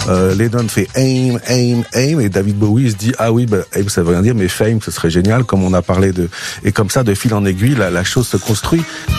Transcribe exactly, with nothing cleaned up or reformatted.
Euh, Lennon fait aim, aim, aim, et David Bowie se dit ah oui, bah, aim ça veut rien dire, mais fame ce serait génial, comme on a parlé de, et comme ça de fil en aiguille la, la chose se construit.